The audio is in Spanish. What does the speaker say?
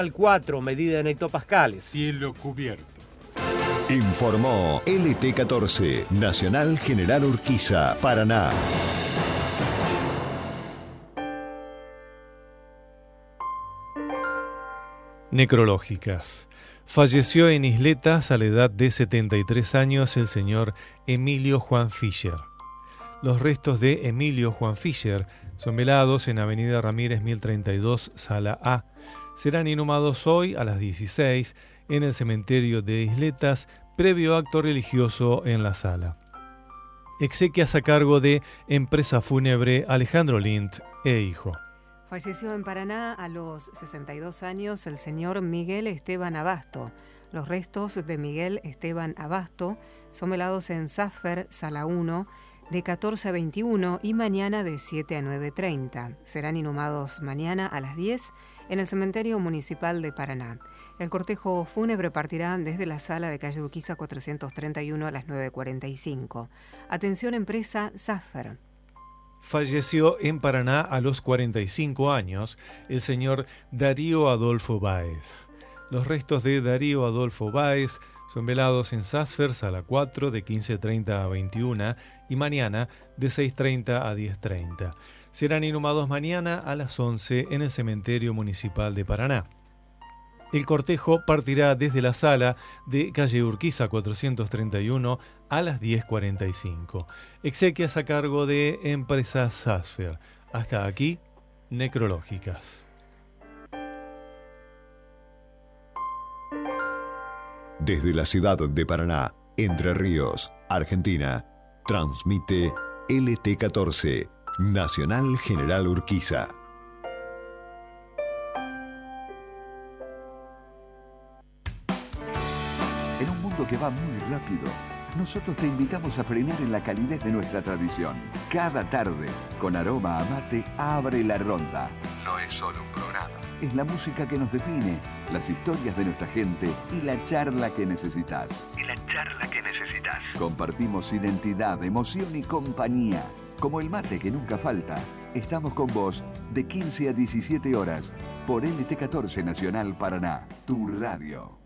4, medida en hectopascales. Cielo cubierto. Informó LT14, Nacional General Urquiza, Paraná. Necrológicas. Falleció en Isletas a la edad de 73 años el señor Emilio Juan Fischer. Los restos de Emilio Juan Fischer son velados en Avenida Ramírez 1032, Sala A. Serán inhumados hoy a las 16 en el cementerio de Isletas, previo acto religioso en la sala. Exequias a cargo de Empresa Fúnebre Alejandro Lint e hijo. Falleció en Paraná a los 62 años el señor Miguel Esteban Abasto. Los restos de Miguel Esteban Abasto son velados en Safer, Sala 1, de 14 a 21 y mañana de 7 a 9:30. Serán inhumados mañana a las 10 en el Cementerio Municipal de Paraná. El cortejo fúnebre partirá desde la sala de calle Urquiza 431 a las 9:45. Atención empresa Safer. Falleció en Paraná a los 45 años el señor Darío Adolfo Báez. Los restos de Darío Adolfo Báez son velados en Safer, Sala 4, de 15:30 a 21 y mañana de 6:30 a 10:30. Serán inhumados mañana a las 11 en el Cementerio Municipal de Paraná. El cortejo partirá desde la sala de calle Urquiza 431 a las 10:45. Exequias a cargo de Empresa Safer. Hasta aquí, necrológicas. Desde la ciudad de Paraná, Entre Ríos, Argentina, transmite LT14, Nacional General Urquiza. En un mundo que va muy rápido, nosotros te invitamos a frenar en la calidez de nuestra tradición. Cada tarde, con aroma a mate, abre la ronda. No es solo un programa. Es la música que nos define, las historias de nuestra gente y la charla que necesitas. Compartimos identidad, emoción y compañía. Como el mate que nunca falta, estamos con vos de 15 a 17 horas por LT14 Nacional Paraná, tu radio.